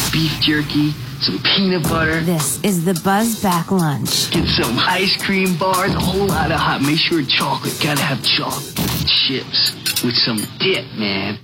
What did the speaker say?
beef jerky, some peanut butter. This is the Buzzback Lunch. Get some ice cream bars, a whole lot of hot. Make sure chocolate. Gotta have chocolate chips with some dip, man.